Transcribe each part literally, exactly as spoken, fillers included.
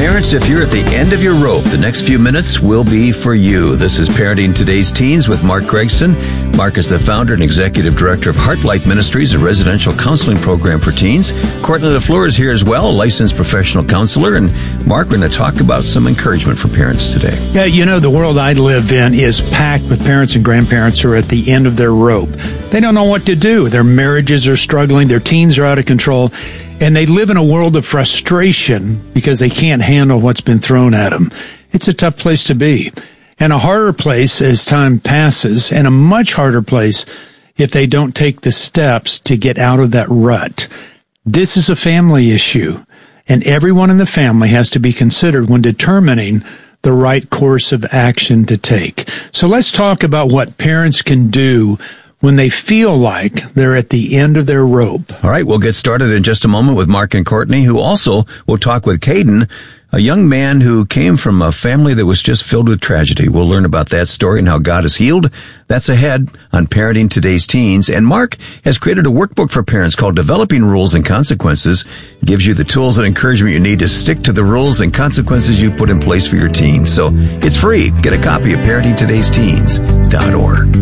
Parents, if you're at the end of your rope, the next few minutes will be for you. This is Parenting Today's Teens with Mark Gregson. Mark is the founder and executive director of Heartlight Ministries, a residential counseling program for teens. Courtney LaFleur is here as well, a licensed professional counselor. And Mark, we're going to talk about some encouragement for parents today. Yeah, you know, the world I live in is packed with parents and grandparents who are at the end of their rope. They don't know what to do. Their marriages are struggling. Their teens are out of control. And they live in a world of frustration because they can't handle what's been thrown at them. It's a tough place to be. And a harder place as time passes, and a much harder place if they don't take the steps to get out of that rut. This is a family issue, and everyone in the family has to be considered when determining the right course of action to take. So let's talk about what parents can do when they feel like they're at the end of their rope. All right, we'll get started in just a moment with Mark and Courtney, who also will talk with Caden, a young man who came from a family that was just filled with tragedy. We'll learn about that story and how God has healed. That's ahead on Parenting Today's Teens. And Mark has created a workbook for parents called Developing Rules and Consequences. It gives you the tools and encouragement you need to stick to the rules and consequences you put in place for your teens. So it's free. Get a copy at parenting todays teens dot org.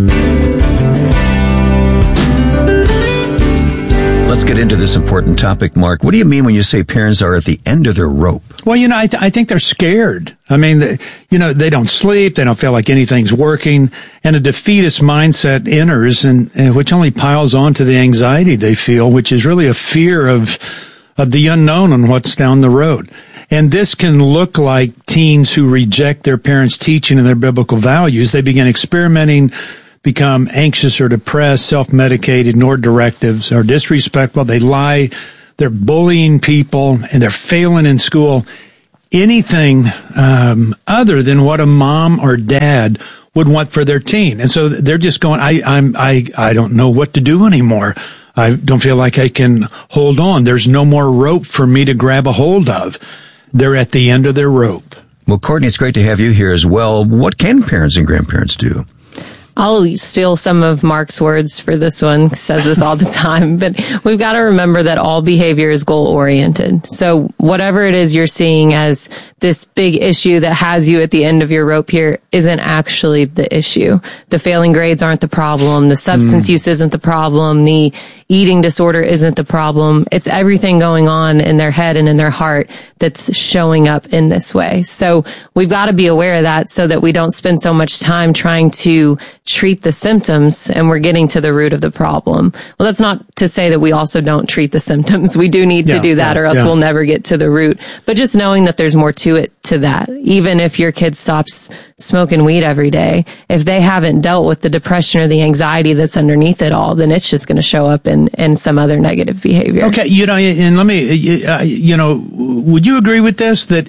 Let's get into this important topic, Mark. What do you mean when you say parents are at the end of their rope? Well, you know, I, th- I think they're scared. I mean, the, you know, they don't sleep. They don't feel like anything's working. And a defeatist mindset enters, and, and which only piles on to the anxiety they feel, which is really a fear of of the unknown and what's down the road. And this can look like teens who reject their parents' teaching and their biblical values. They begin experimenting, become anxious or depressed, self-medicated, ignore directives, are disrespectful. They lie, they're bullying people, and they're failing in school. Anything um, other than what a mom or dad would want for their teen. And so they're just going, I, I'm, I, I don't know what to do anymore. I don't feel like I can hold on. There's no more rope for me to grab a hold of. They're at the end of their rope. Well, Courtney, it's great to have you here as well. What can parents and grandparents do? I'll steal some of Mark's words for this one. He says this all the time, but we've got to remember that all behavior is goal-oriented. So whatever it is you're seeing as this big issue that has you at the end of your rope here isn't actually the issue. The failing grades aren't the problem. The substance mm. use isn't the problem. The eating disorder isn't the problem. It's everything going on in their head and in their heart that's showing up in this way. So we've got to be aware of that so that we don't spend so much time trying to treat the symptoms and we're getting to the root of the problem. Well, that's not to say that we also don't treat the symptoms. We do need yeah, to do that yeah, or else yeah. we'll never get to the root. But just knowing that there's more to it, to that. Even if your kid stops smoking weed every day, if they haven't dealt with the depression or the anxiety that's underneath it all, then it's just going to show up in, in some other negative behavior. Okay, you know, and let me, uh, you know, would you agree with this, that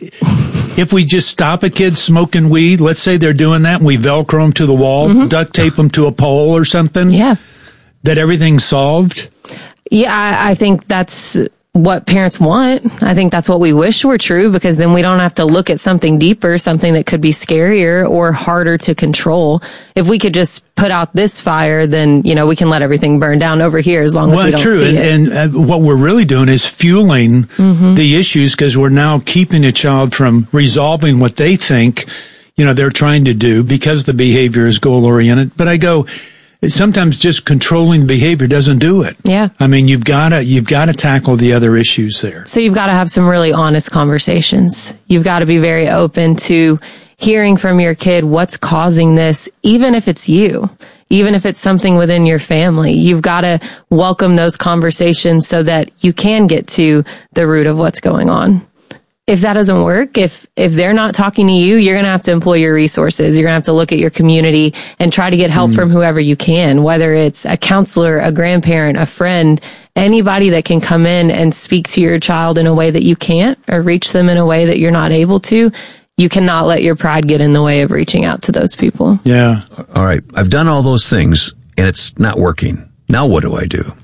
if we just stop a kid smoking weed, let's say they're doing that, and we Velcro them to the wall, mm-hmm. duct tape them to a pole or something, yeah, that everything's solved? Yeah, I, I think that's what parents want. I think that's what we wish were true, because then we don't have to look at something deeper, something that could be scarier or harder to control. If we could just put out this fire, then, you know, we can let everything burn down over here as long as well, we don't true. see and, it. And uh, what we're really doing is fueling mm-hmm. the issues, because we're now keeping a child from resolving what they think, you know, they're trying to do because the behavior is goal-oriented. But I go, sometimes just controlling behavior doesn't do it. Yeah. I mean, you've got to, you've got to tackle the other issues there. So you've got to have some really honest conversations. You've got to be very open to hearing from your kid what's causing this, even if it's you, even if it's something within your family. You've got to welcome those conversations so that you can get to the root of what's going on. If that doesn't work, if if they're not talking to you, you're going to have to employ your resources. You're going to have to look at your community and try to get help mm. from whoever you can, whether it's a counselor, a grandparent, a friend, anybody that can come in and speak to your child in a way that you can't, or reach them in a way that you're not able to. You cannot let your pride get in the way of reaching out to those people. Yeah. All right. I've done all those things and it's not working. Now what do I do?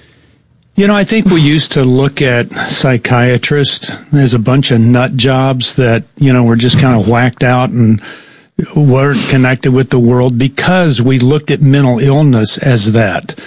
You know, I think we used to look at psychiatrists as a bunch of nut jobs that, you know, were just kind of whacked out and weren't connected with the world, because we looked at mental illness as that.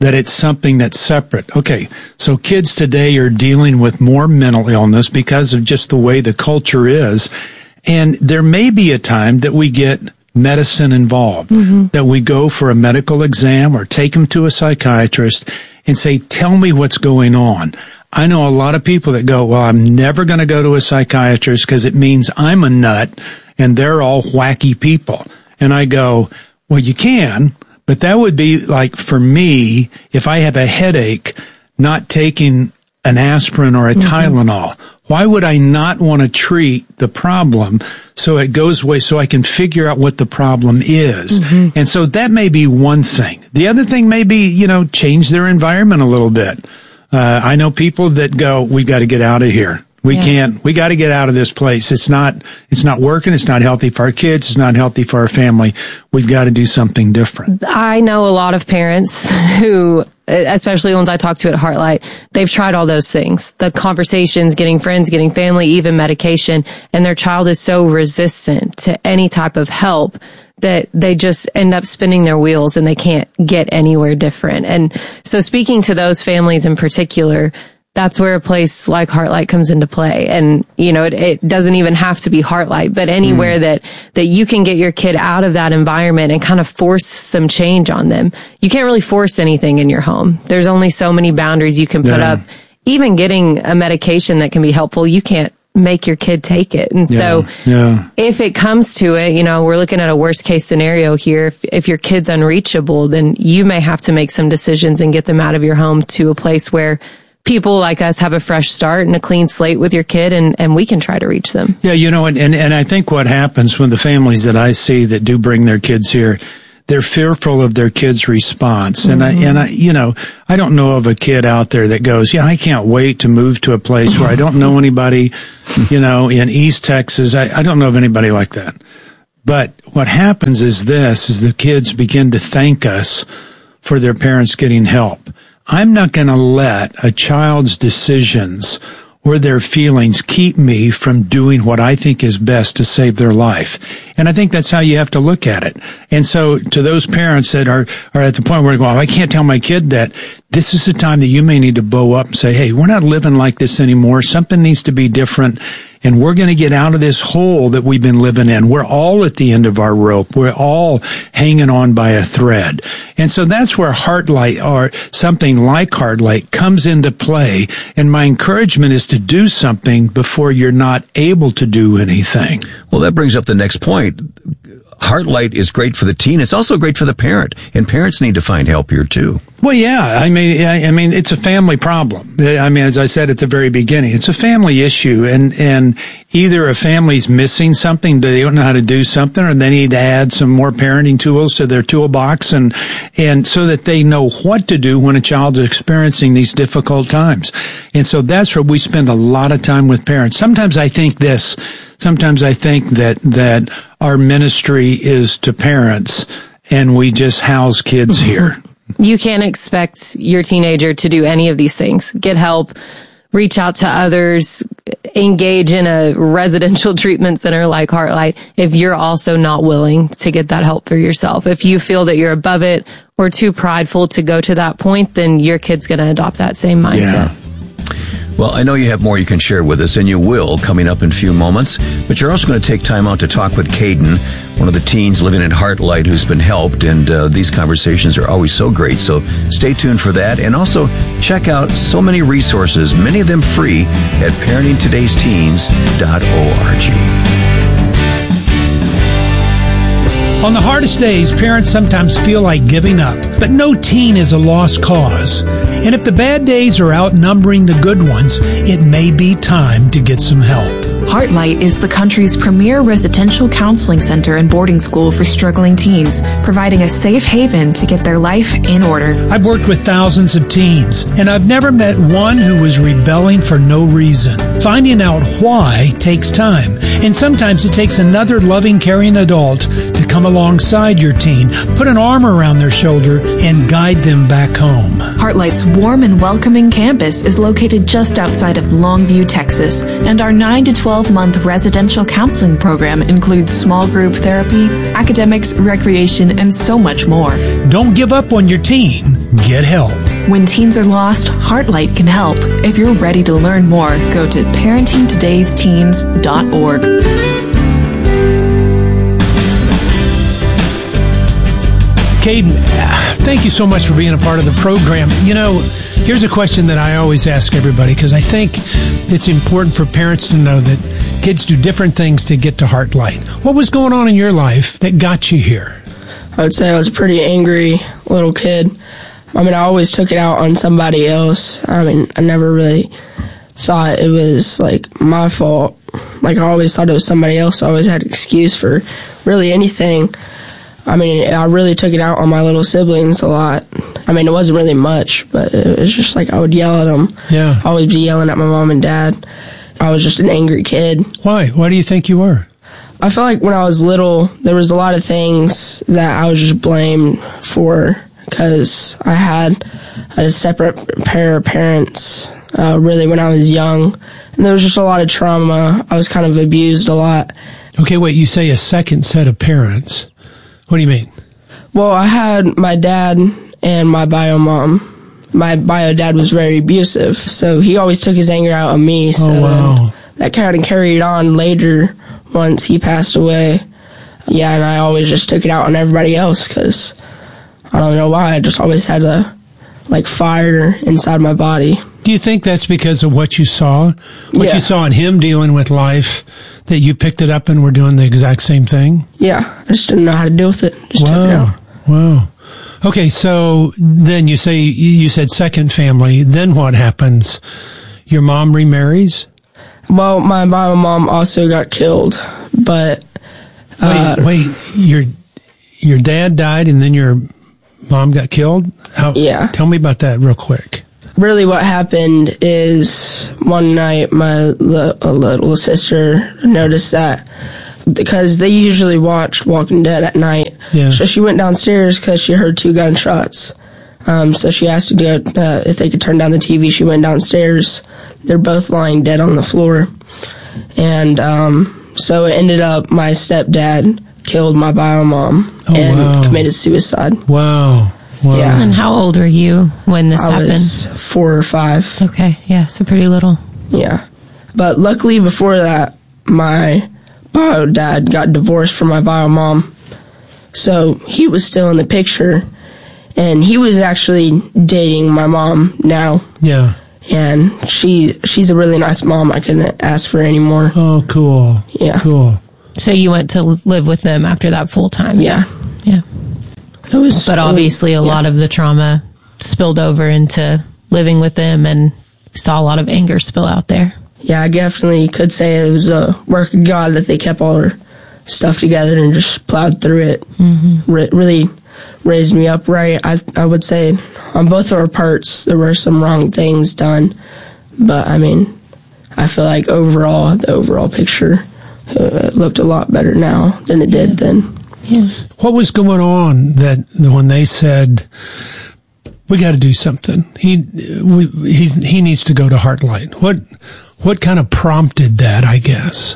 that it's something that's separate. Okay, so kids today are dealing with more mental illness because of just the way the culture is. And there may be a time that we get medicine involved, mm-hmm. that we go for a medical exam or take them to a psychiatrist and say, tell me what's going on. I know a lot of people that go, well, I'm never going to go to a psychiatrist because it means I'm a nut and they're all wacky people. And I go, well, you can, but that would be like for me, if I have a headache, not taking an aspirin or a mm-hmm. Tylenol. Why would I not want to treat the problem so it goes away so I can figure out what the problem is? Mm-hmm. And so that may be one thing. The other thing may be, you know, change their environment a little bit. Uh, I know people that go, we got to get out of here. We yeah. can't, we got to get out of this place. It's not, it's not working. It's not healthy for our kids. It's not healthy for our family. We've got to do something different. I know a lot of parents who, especially the ones I talk to at Heartlight, they've tried all those things. The conversations, getting friends, getting family, even medication, and their child is so resistant to any type of help that they just end up spinning their wheels and they can't get anywhere different. And so speaking to those families in particular, that's where a place like Heartlight comes into play. And, you know, it, it doesn't even have to be Heartlight, but anywhere mm. that, that you can get your kid out of that environment and kind of force some change on them. You can't really force anything in your home. There's only so many boundaries you can put yeah. up. Even getting a medication that can be helpful, you can't make your kid take it. And yeah. so yeah. if it comes to it, you know, we're looking at a worst case scenario here. If, if your kid's unreachable, then you may have to make some decisions and get them out of your home to a place where people like us have a fresh start and a clean slate with your kid, and, and we can try to reach them. Yeah, you know, and, and, and I think what happens when the families that I see that do bring their kids here, they're fearful of their kid's response. Mm-hmm. And I, and I, you know, I don't know of a kid out there that goes, yeah, I can't wait to move to a place where I don't know anybody, you know, in East Texas. I, I don't know of anybody like that. But what happens is this, is the kids begin to thank us for their parents getting help. I'm not going to let a child's decisions or their feelings keep me from doing what I think is best to save their life. And I think that's how you have to look at it. And so to those parents that are, are at the point where they go, oh, I can't tell my kid that, this is the time that you may need to bow up and say, hey, we're not living like this anymore. Something needs to be different. And we're going to get out of this hole that we've been living in. We're all at the end of our rope. We're all hanging on by a thread. And so that's where Heartlight or something like Heartlight comes into play. And my encouragement is to do something before you're not able to do anything. Well, that brings up the next point. Heartlight is great for the teen. It's also great for the parent, and parents need to find help here too. Well, yeah. I mean, I, I mean, it's a family problem. I mean, as I said at the very beginning, it's a family issue, and and either a family's missing something, they don't know how to do something, or they need to add some more parenting tools to their toolbox, and and so that they know what to do when a child is experiencing these difficult times. And so that's where we spend a lot of time with parents. Sometimes I think this. Sometimes I think that that our ministry is to parents, and we just house kids here. You can't expect your teenager to do any of these things. Get help, reach out to others, engage in a residential treatment center like Heartlight if you're also not willing to get that help for yourself. If you feel that you're above it or too prideful to go to that point, then your kid's going to adopt that same mindset. Yeah. Well, I know you have more you can share with us, and you will coming up in a few moments, but you're also going to take time out to talk with Caden, one of the teens living in Heartlight who's been helped, and uh, these conversations are always so great, so stay tuned for that, and also check out so many resources, many of them free, at parenting todays teens dot org. On the hardest days, parents sometimes feel like giving up, but no teen is a lost cause. And if the bad days are outnumbering the good ones, it may be time to get some help. Heartlight is the country's premier residential counseling center and boarding school for struggling teens, providing a safe haven to get their life in order. I've worked with thousands of teens, and I've never met one who was rebelling for no reason. Finding out why takes time, and sometimes it takes another loving, caring adult to come alongside your teen, put an arm around their shoulder, and guide them back home. Heartlight's warm and welcoming campus is located just outside of Longview, Texas, and our nine to twelve month residential counseling program includes small group therapy, academics, recreation, and so much more. Don't give up on your teen. Get help. When teens are lost, Heartlight can help. If you're ready to learn more, go to parenting todays teens dot org. Caden, thank you so much for being a part of the program. You know, here's a question that I always ask everybody, because I think it's important for parents to know that kids do different things to get to Heartlight. What was going on in your life that got you here? I would say I was a pretty angry little kid. I mean, I always took it out on somebody else. I mean, I never really thought it was, like, my fault. Like, I always thought it was somebody else. I always had an excuse for really anything. I mean, I really took it out on my little siblings a lot. I mean, it wasn't really much, but it was just like I would yell at them. Yeah. I would be yelling at my mom and dad. I was just an angry kid. Why? Why do you think you were? I feel like when I was little, there was a lot of things that I was just blamed for because I had a separate pair of parents, uh, really, when I was young. And there was just a lot of trauma. I was kind of abused a lot. Okay, wait, you say a second set of parents. What do you mean? Well, I had my dad and my bio mom. My bio dad was very abusive, so he always took his anger out on me. So oh, wow. that kind of carried on later once he passed away. Yeah, and I always just took it out on everybody else because I don't know why. I just always had a, like, fire inside my body. Do you think that's because of what you saw? What yeah. you saw in him dealing with life, that you picked it up and were doing the exact same thing? Yeah, I just didn't know how to deal with it. Just wow. took it out. Wow. Okay, so then you say, you said second family. Then what happens? Your mom remarries? Well, my bio mom also got killed, but... Uh, wait, wait, your, your dad died and then your mom got killed? How, yeah. Tell me about that real quick. Really what happened is one night my li- little sister noticed that because they usually watched Walking Dead at night. Yeah. So she went downstairs because she heard two gunshots. Um, so she asked to go, uh, if they could turn down the T V. She went downstairs. They're both lying dead on the floor. And um, so it ended up my stepdad killed my bio mom oh, and wow. committed suicide. Wow. Wow. Yeah. And how old were you when this I happened? was four or five. Okay, yeah, so pretty little. Yeah. But luckily before that, my bio dad got divorced from my bio mom. So he was still in the picture. And he was actually dating my mom now. Yeah. And she she's a really nice mom. I couldn't ask for any more. Oh, cool. Yeah. Cool. So you went to live with them after that full time? Yeah. Yeah. It was, but obviously a yeah. lot of the trauma spilled over into living with them and saw a lot of anger spill out there. Yeah, I definitely could say it was a work of God that they kept all their stuff together and just plowed through it. Mm-hmm. Re- really raised me up right. I I would say on both of our parts there were some wrong things done, but I mean, I feel like overall, the overall picture uh, looked a lot better now than it did then. Yeah. What was going on that when they said, we got to do something? He we, he's, he needs to go to Heartlight. What what kind of prompted that, I guess?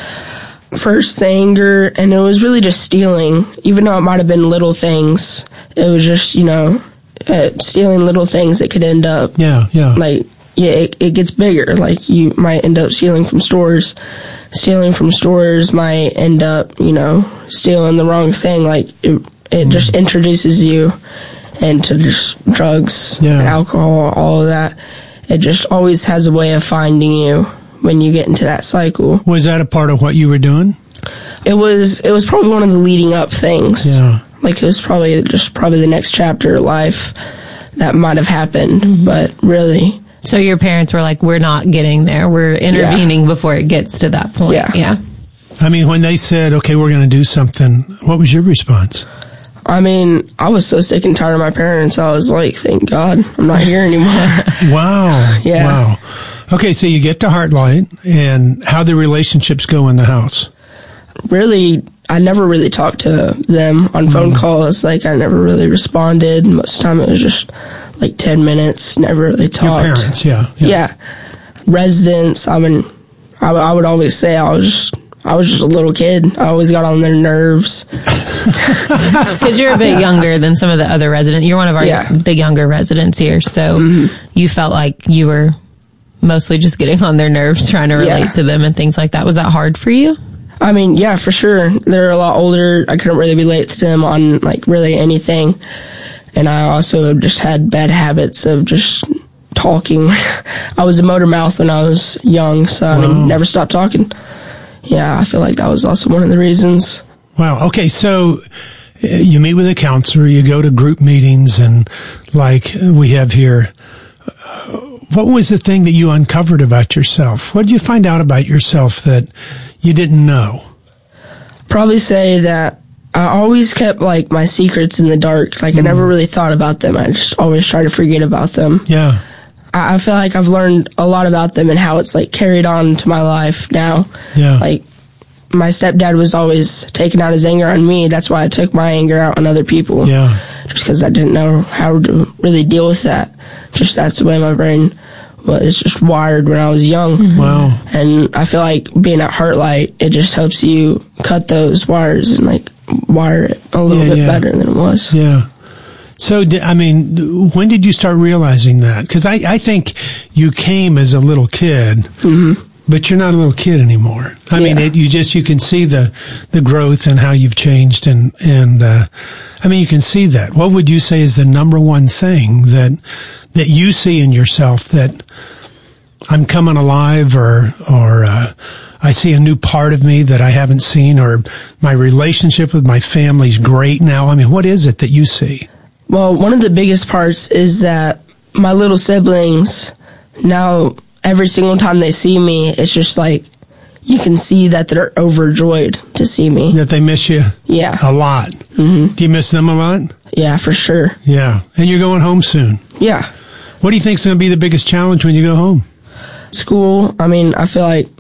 First, the anger, and it was really just stealing. Even though it might have been little things, it was just, you know, uh, stealing little things that could end up. Yeah, yeah. Like, yeah, it, it gets bigger. Like, you might end up stealing from stores. Stealing from stores might end up, you know, stealing the wrong thing. Like, it, it mm. just introduces you into just drugs, yeah. and alcohol, all of that. It just always has a way of finding you when you get into that cycle. Was that a part of what you were doing? It was, it was probably one of the leading up things. Yeah. Like, it was probably just probably the next chapter of life that might have happened, mm-hmm. but really... So your parents were like, we're not getting there. We're intervening yeah. before it gets to that point. Yeah. yeah. I mean, when they said, okay, we're going to do something, what was your response? I mean, I was so sick and tired of my parents. I was like, thank God I'm not here anymore. Wow. Yeah. Wow. Okay, so you get to Heartlight, and how the relationships go in the house? Really, I never really talked to them on phone calls. Like, I never really responded. Most of the time it was just like ten minutes, never really talked. Your parents, yeah. Yeah. yeah. Residents, I mean, I, I would always say I was just, I was just a little kid. I always got on their nerves. Because you're a bit younger than some of the other residents. You're one of our Yeah. the younger residents here. So Mm-hmm. you felt like you were mostly just getting on their nerves, trying to relate Yeah. to them and things like that. Was that hard for you? I mean, yeah, for sure. They're a lot older. I couldn't really relate to them on, like, really anything. And I also just had bad habits of just talking. I was a motor mouth when I was young, so I mean, never stopped talking. Yeah, I feel like that was also one of the reasons. Wow. Okay, so uh, you meet with a counselor, you go to group meetings, and like we have here, uh, what was the thing that you uncovered about yourself? What did you find out about yourself that you didn't know? Probably say that I always kept, like, my secrets in the dark. Like, I never really thought about them. I just always tried to forget about them. Yeah. I, I feel like I've learned a lot about them and how it's, like, carried on to my life now. Yeah. Like, my stepdad was always taking out his anger on me. That's why I took my anger out on other people. Yeah. Just because I didn't know how to really deal with that. Just that's the way my brain was just wired when I was young. Wow. And I feel like being at Heartlight, it just helps you cut those wires and, like, wire it a little Yeah, bit yeah. better than it was. Yeah. So, di- I mean, when did you start realizing that? Because I, I think you came as a little kid, Mm-hmm. but you're not a little kid anymore. I mean, Yeah. it, you just, you can see the, the growth and how you've changed. And, and, uh, I mean, you can see that. What would you say is the number one thing that, that you see in yourself that I'm coming alive, or, or, uh, I see a new part of me that I haven't seen, or my relationship with my family's great now? I mean, what is it that you see? Well, one of the biggest parts is that my little siblings, now every single time they see me, it's just like, you can see that they're overjoyed to see me. That they miss you Yeah. a lot. Mm-hmm. Do you miss them a lot? Yeah, for sure. Yeah. And you're going home soon. Yeah. What do you think is going to be the biggest challenge when you go home? School, I mean, I feel like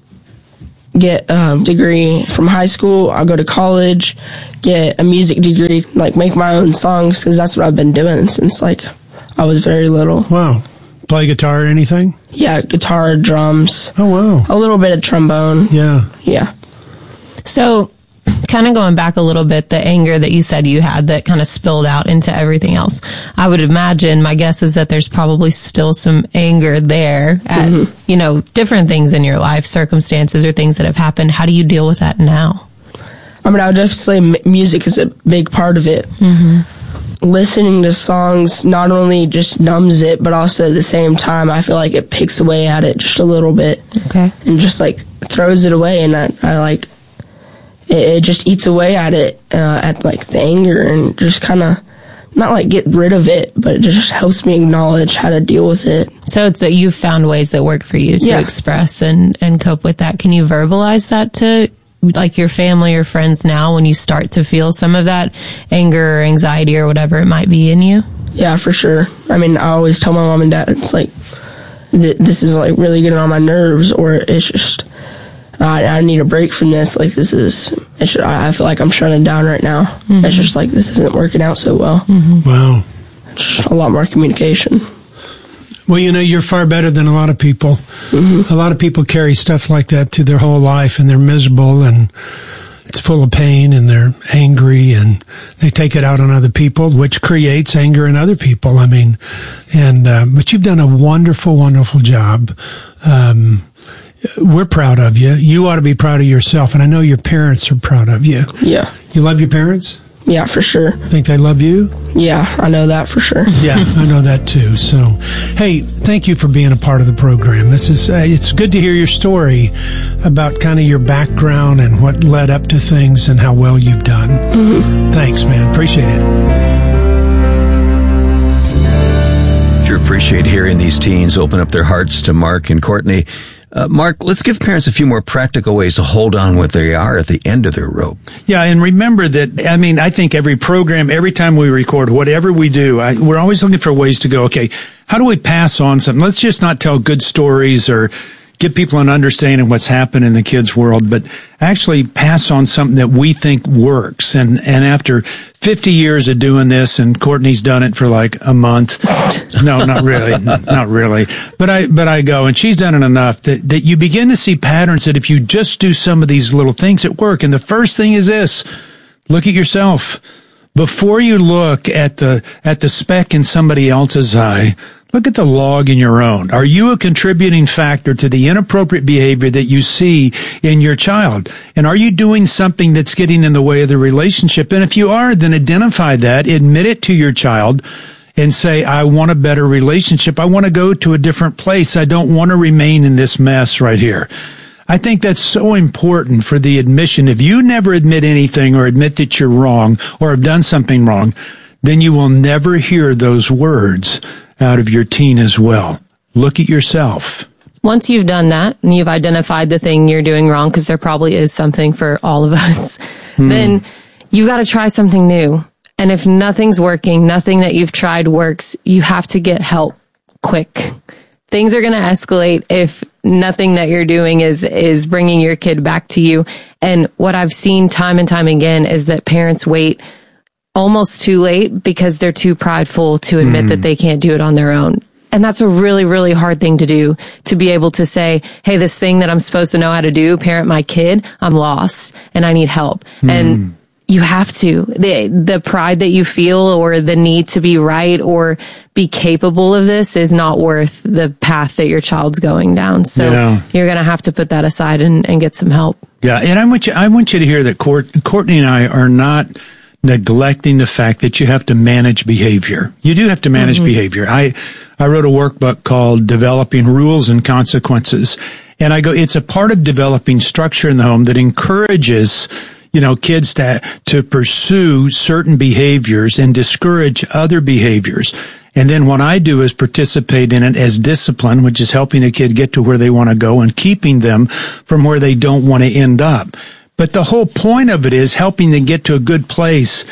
get a degree from high school, I'll go to college, get a music degree, like make my own songs, because that's what I've been doing since, like, I was very little. Wow. Play guitar or anything? Yeah, guitar, drums, Oh, wow. a little bit of trombone. Yeah. Yeah. So, kind of going back a little bit, the anger that you said you had that kind of spilled out into everything else. I would imagine, my guess is that there's probably still some anger there at, Mm-hmm. you know, different things in your life, circumstances or things that have happened. How do you deal with that now? I mean, I would definitely say m- music is a big part of it. Mm-hmm. Listening to songs not only just numbs it, but also at the same time, I feel like it picks away at it just a little bit. Okay. And just, like, throws it away, and I, I like, it, it just eats away at it, uh, at, like, the anger, and just kind of, not, like, get rid of it, but it just helps me acknowledge how to deal with it. So it's that you've found ways that work for you to Yeah. express and, and cope with that. Can you verbalize that to, like, your family or friends now when you start to feel some of that anger or anxiety or whatever it might be in you? Yeah, for sure. I mean, I always tell my mom and dad, it's like, th- this is, like, really getting on my nerves, or it's just, I, I need a break from this. Like, this is, it's, I I feel like I'm shutting down right now. Mm-hmm. It's just like, this isn't working out so well. Wow. It's just a lot more communication. Well, you know, you're far better than a lot of people. Mm-hmm. A lot of people carry stuff like that through their whole life, and they're miserable, and it's full of pain, and they're angry, and they take it out on other people, which creates anger in other people. I mean, and, uh, but you've done a wonderful, wonderful job. Um, we're proud of you. You ought to be proud of yourself, and I know your parents are proud of you. Yeah. You love your parents? Yeah, for sure. Think they love you? Yeah, I know that for sure. Yeah, I know that too. So, hey, thank you for being a part of the program. This is, uh, it's good to hear your story about kind of your background and what led up to things and how well you've done. Mm-hmm. Thanks, man. Appreciate it. Sure appreciate hearing these teens open up their hearts to Mark and Courtney. Uh, Mark, let's give parents a few more practical ways to hold on where they are at the end of their rope. Yeah, and remember that, I mean, I think every program, every time we record, whatever we do, I, we're always looking for ways to go, okay, how do we pass on something? Let's just not tell good stories or give people an understanding of what's happened in the kids' world, but actually pass on something that we think works. And, and after fifty years of doing this, and Courtney's done it for like a month. No, not really. Not really. But I, but I go, and she's done it enough that, that you begin to see patterns that if you just do some of these little things at work. And the first thing is this: look at yourself. Before you look at the, at the speck in somebody else's eye, look at the log in your own. Are you a contributing factor to the inappropriate behavior that you see in your child? And are you doing something that's getting in the way of the relationship? And if you are, then identify that, admit it to your child, and say, I want a better relationship. I want to go to a different place. I don't want to remain in this mess right here. I think that's so important for the admission. If you never admit anything or admit that you're wrong or have done something wrong, then you will never hear those words out of your teen as well. Look at yourself. Once you've done that and you've identified the thing you're doing wrong, because there probably is something for all of us, hmm. then you got to try something new. And if nothing's working, nothing that you've tried works, you have to get help quick. Things are going to escalate if nothing that you're doing is, is bringing your kid back to you. And what I've seen time and time again is that parents wait almost too late because they're too prideful to admit mm. that they can't do it on their own. And that's a really, really hard thing to do, to be able to say, hey, this thing that I'm supposed to know how to do, parent my kid, I'm lost and I need help. Mm. And you have to. The, the pride that you feel or the need to be right or be capable of this is not worth the path that your child's going down. So yeah. you're going to have to put that aside and, and get some help. Yeah. And I want you, I want you to hear that Court, Courtney and I are not neglecting the fact that you have to manage behavior. You do have to manage mm-hmm. behavior. I, I wrote a workbook called Developing Rules and Consequences. And I go, it's a part of developing structure in the home that encourages, you know, kids to, to pursue certain behaviors and discourage other behaviors. And then what I do is participate in it as discipline, which is helping a kid get to where they want to go and keeping them from where they don't want to end up. But the whole point of it is helping them get to a good place,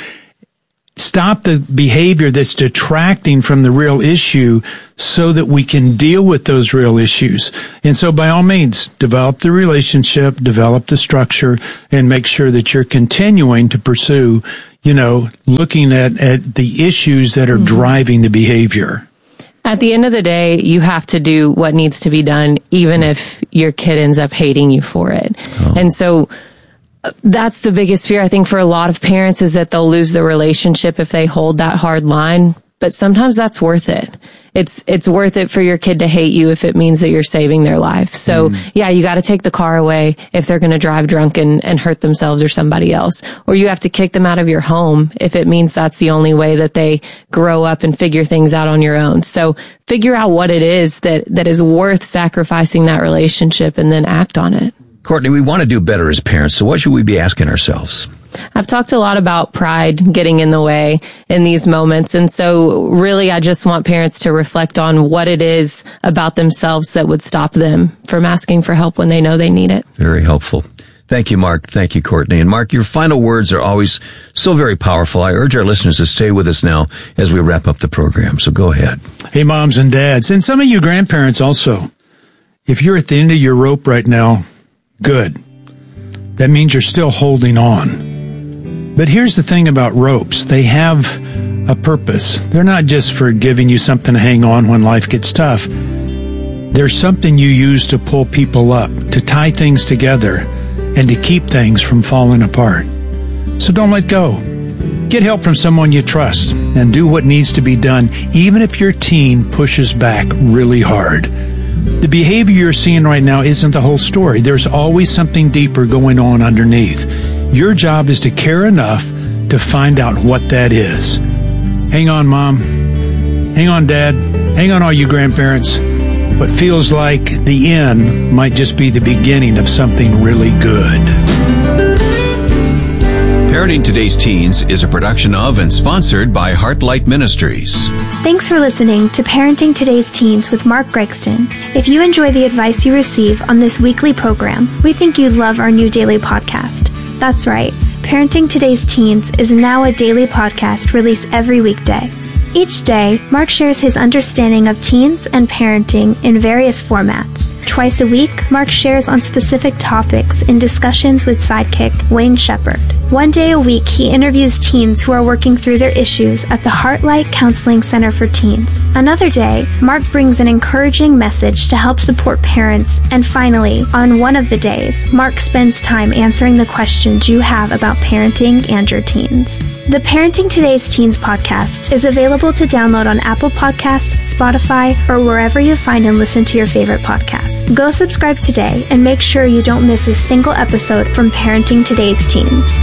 stop the behavior that's detracting from the real issue so that we can deal with those real issues. And so by all means, develop the relationship, develop the structure, and make sure that you're continuing to pursue, you know, looking at, at the issues that are mm-hmm. driving the behavior. At the end of the day, you have to do what needs to be done, even if your kid ends up hating you for it. Oh. And so that's the biggest fear, I think, for a lot of parents, is that they'll lose the relationship if they hold that hard line. But sometimes that's worth it. It's it's worth it for your kid to hate you if it means that you're saving their life. So, mm. yeah, you got to take the car away if they're going to drive drunk and, and hurt themselves or somebody else. Or you have to kick them out of your home if it means that's the only way that they grow up and figure things out on your own. So figure out what it is that, that is worth sacrificing that relationship and then act on it. Courtney, we want to do better as parents, so what should we be asking ourselves? I've talked a lot about pride getting in the way in these moments. And so really, I just want parents to reflect on what it is about themselves that would stop them from asking for help when they know they need it. Very helpful. Thank you, Mark. Thank you, Courtney. And Mark, your final words are always so very powerful. I urge our listeners to stay with us now as we wrap up the program. So go ahead. Hey, moms and dads, and some of you grandparents also. If you're at the end of your rope right now, good. That means you're still holding on. But here's the thing about ropes. They have a purpose. They're not just for giving you something to hang on when life gets tough. There's something you use to pull people up, to tie things together, and to keep things from falling apart. So don't let go. Get help from someone you trust and do what needs to be done, even if your teen pushes back really hard. The behavior you're seeing right now isn't the whole story. There's always something deeper going on underneath. Your job is to care enough to find out what that is. Hang on, Mom. Hang on, Dad. Hang on, all you grandparents. What feels like the end might just be the beginning of something really good. Parenting Today's Teens is a production of and sponsored by Heartlight Ministries. Thanks for listening to Parenting Today's Teens with Mark Gregston. If you enjoy the advice you receive on this weekly program, we think you'd love our new daily podcast. That's right. Parenting Today's Teens is now a daily podcast released every weekday. Each day, Mark shares his understanding of teens and parenting in various formats. Twice a week, Mark shares on specific topics in discussions with sidekick Wayne Shepherd. One day a week, he interviews teens who are working through their issues at the Heartlight Counseling Center for Teens. Another day, Mark brings an encouraging message to help support parents. And finally, on one of the days, Mark spends time answering the questions you have about parenting and your teens. The Parenting Today's Teens podcast is available to download on Apple Podcasts, Spotify, or wherever you find and listen to your favorite podcasts. Go subscribe today and make sure you don't miss a single episode from Parenting Today's Teens.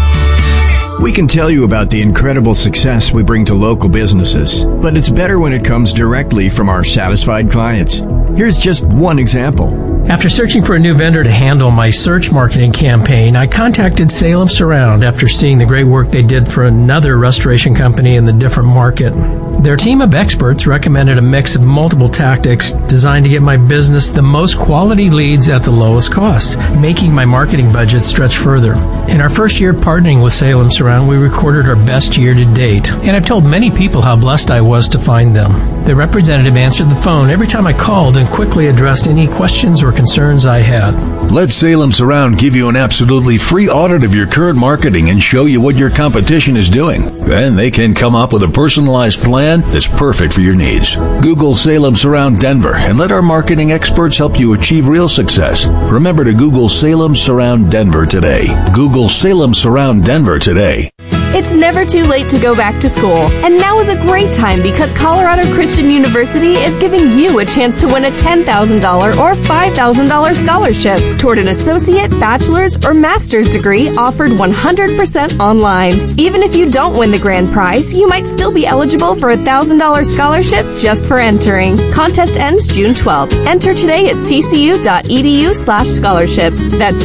We can tell you about the incredible success we bring to local businesses, but it's better when it comes directly from our satisfied clients. Here's just one example. After searching for a new vendor to handle my search marketing campaign, I contacted Salem Surround after seeing the great work they did for another restoration company in the different market. Their team of experts recommended a mix of multiple tactics designed to get my business the most quality leads at the lowest cost, making my marketing budget stretch further. In our first year partnering with Salem Surround, we recorded our best year to date, and I've told many people how blessed I was to find them. The representative answered the phone every time I called and quickly addressed any questions or concerns I had. Let Salem Surround give you an absolutely free audit of your current marketing and show you what your competition is doing. Then they can come up with a personalized plan that's perfect for your needs. Google Salem Surround Denver and let our marketing experts help you achieve real success. Remember to Google Salem Surround Denver today. Google Salem Surround Denver today. It's never too late to go back to school, and now is a great time because Colorado Christian University is giving you a chance to win a ten thousand dollars or five thousand dollars scholarship toward an associate, bachelor's, or master's degree offered one hundred percent online. Even if you don't win the grand prize, you might still be eligible for a one thousand dollars scholarship just for entering. Contest ends June twelfth. Enter today at ccu.edu slash scholarship. That's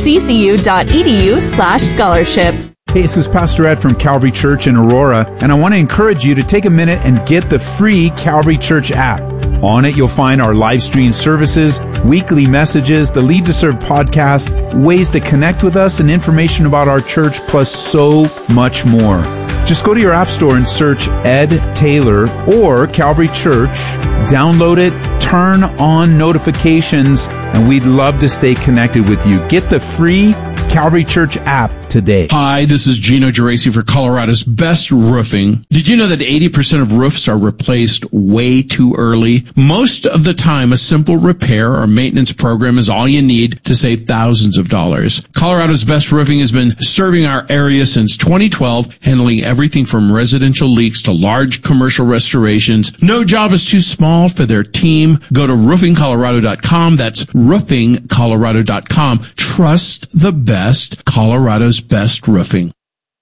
ccu.edu slash scholarship. Hey, this is Pastor Ed from Calvary Church in Aurora, and I want to encourage you to take a minute and get the free Calvary Church app. On it, you'll find our live stream services, weekly messages, the Lead to Serve podcast, ways to connect with us, and information about our church, plus so much more. Just go to your app store and search Ed Taylor or Calvary Church, download it, turn on notifications, and we'd love to stay connected with you. Get the free Calvary Church app today. Hi, this is Gino Geraci for Colorado's Best Roofing. Did you know that eighty percent of roofs are replaced way too early? Most of the time, a simple repair or maintenance program is all you need to save thousands of dollars. Colorado's Best Roofing has been serving our area since twenty twelve, handling everything from residential leaks to large commercial restorations. No job is too small for their team. Go to roofing colorado dot com. That's roofing colorado dot com. Trust the best. Colorado's Best Roofing.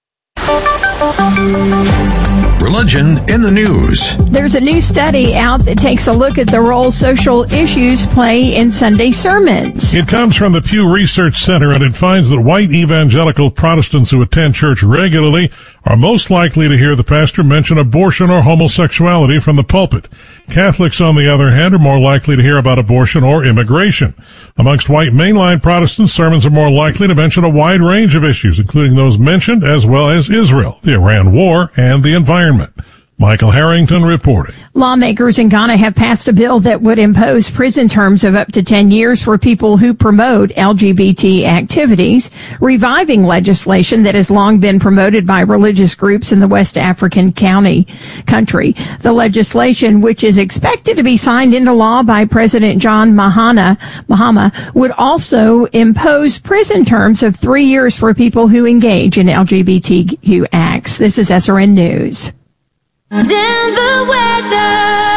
Religion in the news. There's a new study out that takes a look at the role social issues play in Sunday sermons. It comes from the Pew Research Center, and it finds that white evangelical Protestants who attend church regularly are most likely to hear the pastor mention abortion or homosexuality from the pulpit. Catholics, on the other hand, are more likely to hear about abortion or immigration. Amongst white mainline Protestants, sermons are more likely to mention a wide range of issues, including those mentioned, as well as Israel, the Iran war, and the environment. Michael Harrington reporting. Lawmakers in Ghana have passed a bill that would impose prison terms of up to ten years for people who promote L G B T activities, reviving legislation that has long been promoted by religious groups in the West African county country. The legislation, which is expected to be signed into law by President John Mahama, Mahama, would also impose prison terms of three years for people who engage in L G B T Q acts. This is S R N News. Denver weather.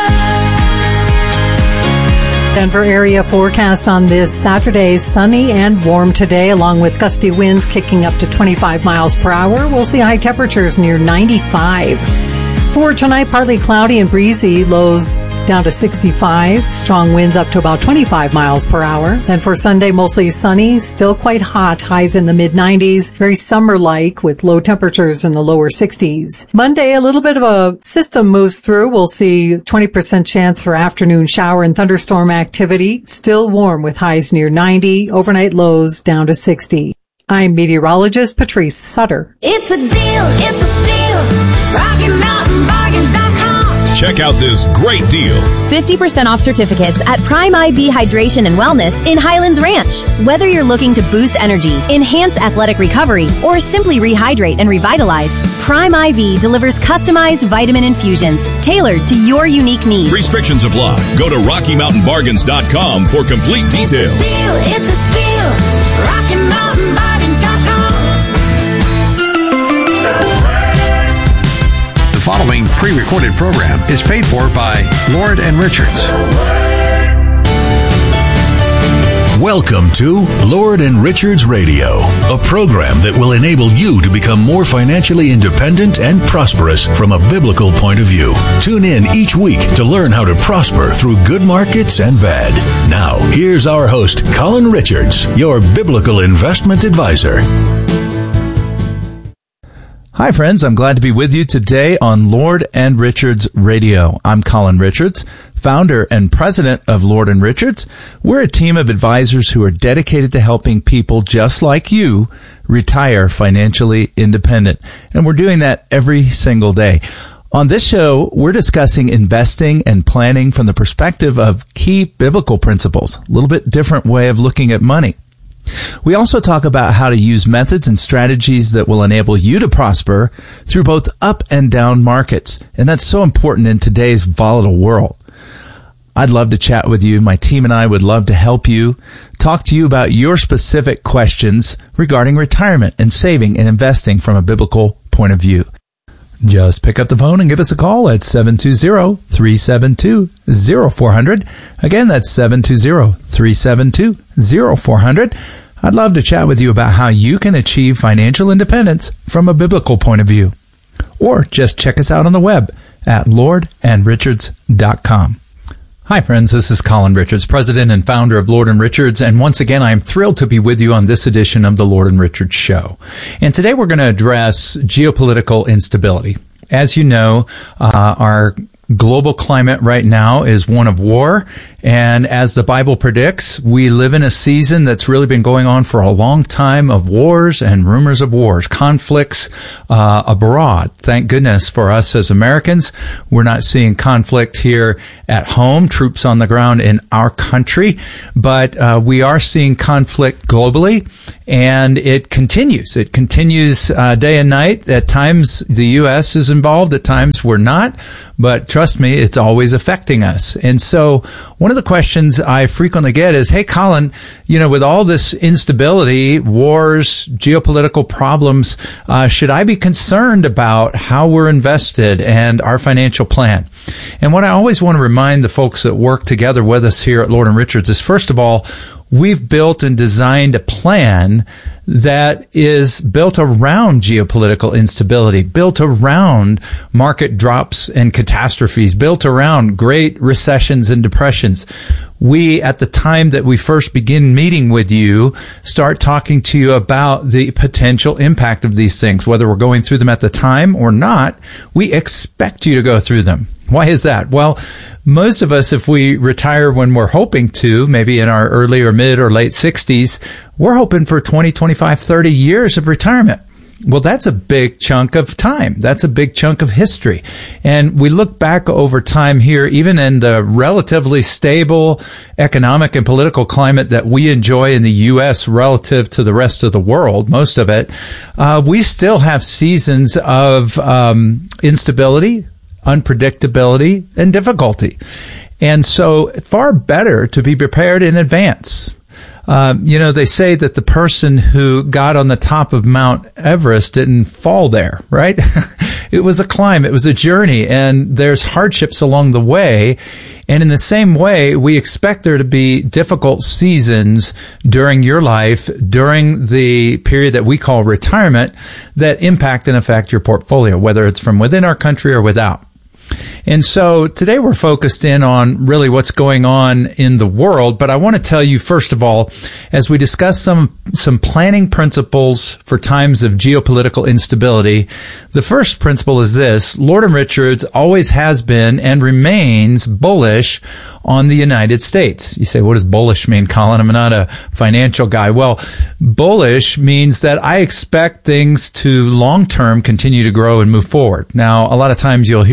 Denver area forecast on this Saturday, sunny and warm today, along with gusty winds kicking up to twenty-five miles per hour. We'll see high temperatures near ninety-five. For tonight, partly cloudy and breezy, lows down to sixty-five, strong winds up to about twenty-five miles per hour. Then for Sunday, mostly sunny, still quite hot, highs in the mid nineties, very summer-like with low temperatures in the lower sixties. Monday, a little bit of a system moves through. We'll see twenty percent chance for afternoon shower and thunderstorm activity, still warm with highs near ninety, overnight lows down to sixty. I'm meteorologist Patrice Sutter. It's a deal, it's a steal. Rocky Mountain Bargains dot com. Check out this great deal. fifty percent off certificates at Prime I V Hydration and Wellness in Highlands Ranch. Whether you're looking to boost energy, enhance athletic recovery, or simply rehydrate and revitalize, Prime I V delivers customized vitamin infusions tailored to your unique needs. Restrictions apply. Go to Rocky Mountain Bargains dot com for complete details. It's a steal, it's a steal. Rocky Mountain Bargains dot com. The following pre-recorded program is paid for by Lord and Richards. Welcome to Lord and Richards Radio, a program that will enable you to become more financially independent and prosperous from a biblical point of view. Tune in each week to learn how to prosper through good markets and bad. Now, here's our host, Colin Richards, your biblical investment advisor. Hi, friends. I'm glad to be with you today on Lord and Richards Radio. I'm Colin Richards, founder and president of Lord and Richards. We're a team of advisors who are dedicated to helping people just like you retire financially independent. And we're doing that every single day. On this show, we're discussing investing and planning from the perspective of key biblical principles, a little bit different way of looking at money. We also talk about how to use methods and strategies that will enable you to prosper through both up and down markets. And that's so important in today's volatile world. I'd love to chat with you. My team and I would love to help you, talk to you about your specific questions regarding retirement and saving and investing from a biblical point of view. Just pick up the phone and give us a call at seven two zero, three seven two, zero four zero zero. Again, that's seven two zero, three seven two, zero four zero zero. I'd love to chat with you about how you can achieve financial independence from a biblical point of view. Or just check us out on the web at lord and richards dot com. Hi, friends. This is Colin Richards, president and founder of Lord and Richards. And once again, I am thrilled to be with you on this edition of the Lord and Richards Show. And today we're going to address geopolitical instability. As you know, uh, our global climate right now is one of war. And as the Bible predicts, we live in a season that's really been going on for a long time of wars and rumors of wars, conflicts uh, abroad. Thank goodness for us as Americans, we're not seeing conflict here at home, troops on the ground in our country, but uh, we are seeing conflict globally, and it continues. It continues uh, day and night. At times, the U S is involved. At times, we're not. But trust me, it's always affecting us. And so one of the questions I frequently get is, hey, Colin, you know, with all this instability, wars, geopolitical problems, uh, should I be concerned about how we're invested and our financial plan? And what I always want to remind the folks that work together with us here at Lord and Richards is, first of all, we've built and designed a plan that is built around geopolitical instability, built around market drops and catastrophes, built around great recessions and depressions. We, at the time that we first begin meeting with you, start talking to you about the potential impact of these things. Whether we're going through them at the time or not, we expect you to go through them. Why is that? Well, most of us, if we retire when we're hoping to, maybe in our early or mid or late sixties, we're hoping for twenty, twenty-five, thirty years of retirement. Well, that's a big chunk of time. That's a big chunk of history. And we look back over time here, even in the relatively stable economic and political climate that we enjoy in the U S relative to the rest of the world, most of it, uh, we still have seasons of um, instability, unpredictability, and difficulty. And so far better to be prepared in advance. Um, you know, they say that the person who got on the top of Mount Everest didn't fall there, right? It was a climb. It was a journey, and there's hardships along the way. And in the same way, we expect there to be difficult seasons during your life, during the period that we call retirement, that impact and affect your portfolio, whether it's from within our country or without. And so today we're focused in on really what's going on in the world. But I want to tell you, first of all, as we discuss some, some planning principles for times of geopolitical instability, the first principle is this: Lord and Richards always has been and remains bullish on the United States. You say, what does bullish mean, Colin? I'm not a financial guy. Well, bullish means that I expect things to long-term continue to grow and move forward. Now, a lot of times you'll hear people on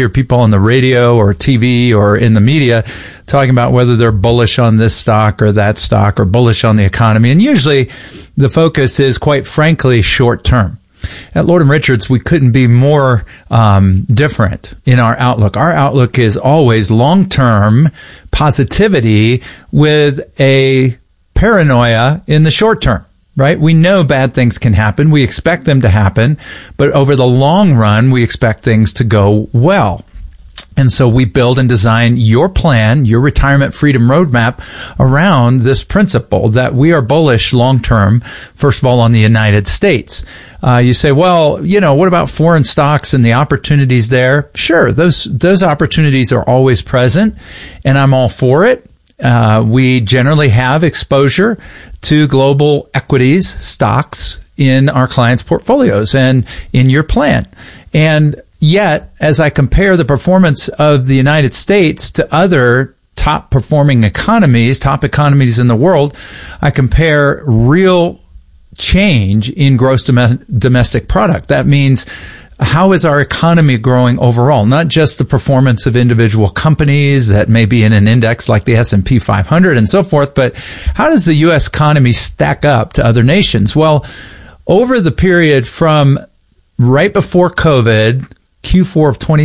on the radio or T V or in the media talking about whether they're bullish on this stock or that stock or bullish on the economy. And usually the focus is, quite frankly, short term. At Lord and Richards, we couldn't be more um, different in our outlook. Our outlook is always long-term positivity with a paranoia in the short term. Right? We know bad things can happen. We expect them to happen. But over the long run, we expect things to go well. And so we build and design your plan, your retirement freedom roadmap around this principle that we are bullish long term, first of all, on the United States. Uh, you say, well, you know, what about foreign stocks and the opportunities there? Sure, those, those opportunities are always present, and I'm all for it. Uh, we generally have exposure to global equities, stocks in our clients' portfolios and in your plan. And yet, as I compare the performance of the United States to other top performing economies, top economies in the world, I compare real change in gross dom- domestic product. That means, how is our economy growing overall? Not just the performance of individual companies that may be in an index like the S and P five hundred and so forth, but how does the U S economy stack up to other nations? Well, over the period from right before COVID, Q four of twenty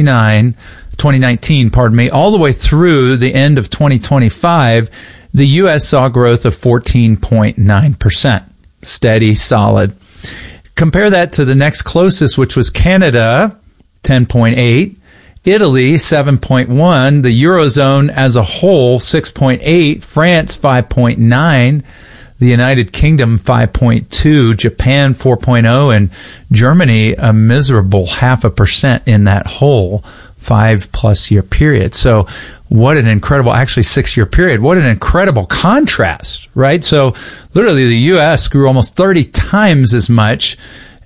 nineteen, pardon me, all the way through the end of twenty twenty-five, the U S saw growth of fourteen point nine percent. Steady, solid. Compare that to the next closest, which was Canada, ten point eight, Italy, seven point one, the Eurozone as a whole, six point eight, France, five point nine, the United Kingdom, five point two, Japan, four point oh, and Germany, a miserable half a percent in that whole five plus year period. So what an incredible, actually six year period. What an incredible contrast, right? So literally the U S grew almost thirty times as much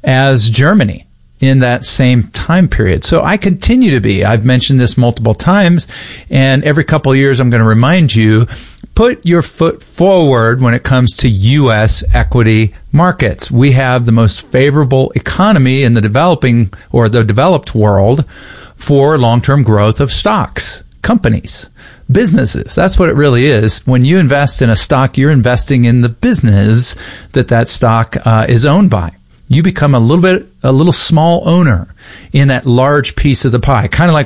as Germany in that same time period. So I continue to be, I've mentioned this multiple times, and every couple of years I'm going to remind you, put your foot forward when it comes to U S equity markets. We have the most favorable economy in the developing or the developed world for long-term growth of stocks, companies, businesses. That's what it really is. When you invest in a stock, you're investing in the business that that stock uh, is owned by. You become a little bit, a little small owner in that large piece of the pie. Kind of like